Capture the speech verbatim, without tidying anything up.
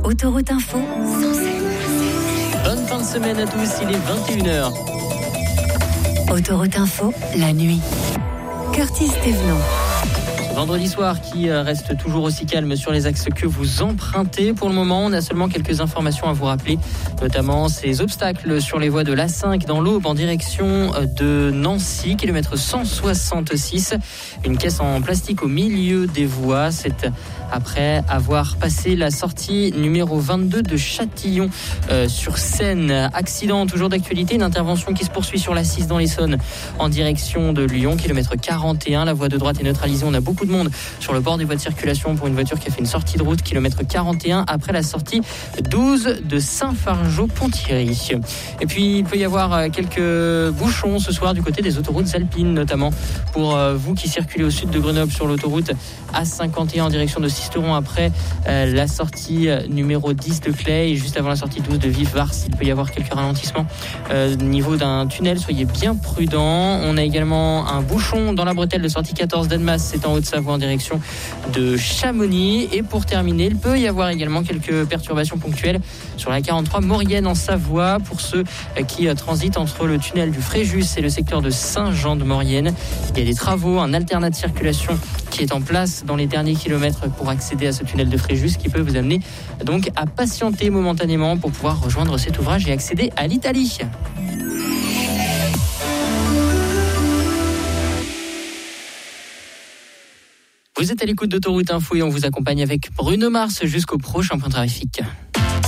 Autoroute Info, Bonne fin de semaine à tous, il est vingt et une heures. Autoroute Info, la nuit. Curtis Thévenot. Vendredi soir qui reste toujours aussi calme sur les axes que vous empruntez. Pour le moment, on a seulement quelques informations à vous rappeler, notamment ces obstacles sur les voies de l'A cinq dans l'Aube en direction de Nancy, kilomètre cent soixante-six. Une caisse en plastique au milieu des voies. C'est après avoir passé la sortie numéro vingt-deux de Châtillon euh, sur Seine. Accident toujours d'actualité, une intervention qui se poursuit sur l'A six dans l'Essonne en direction de Lyon, kilomètre quarante et un. La voie de droite est neutralisée. On a beaucoup de monde sur le bord des voies de circulation pour une voiture qui a fait une sortie de route, kilomètre quarante et un, après la sortie douze de Saint-Fargeau-Ponthierry. Et puis, il peut y avoir quelques bouchons ce soir du côté des autoroutes alpines, notamment pour vous qui circulez au sud de Grenoble sur l'autoroute A cinquante et un en direction de Sisteron après euh, la sortie numéro dix de Claye et juste avant la sortie douze de Vif-Vars. Il peut y avoir quelques ralentissements euh, au niveau d'un tunnel, soyez bien prudents. On a également un bouchon dans la bretelle de sortie quatorze d'Annemasse, c'est en Haute-Savoie en direction de Chamonix. Et pour terminer, il peut y avoir également quelques perturbations ponctuelles sur la quarante-trois Maurienne en Savoie pour ceux qui euh, transitent entre le tunnel du Fréjus et le secteur de Saint-Jean-de-Maurienne. Il y a des travaux, un alternat de circulation qui est en place dans les derniers kilomètres pour accéder à ce tunnel de Fréjus, qui peut vous amener donc à patienter momentanément pour pouvoir rejoindre cet ouvrage et accéder à l'Italie. Vous êtes à l'écoute d'Autoroute Info et on vous accompagne avec Bruno Mars jusqu'au prochain point trafic.